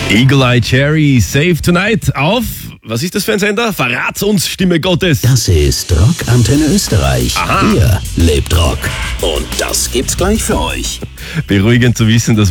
Eagle Eye Cherry, Save Tonight auf, was ist das für ein Sender? Verrat's uns, Stimme Gottes. Das ist Rock Antenne Österreich. Aha. Hier lebt Rock. Und das gibt's gleich für euch. Beruhigend zu wissen, dass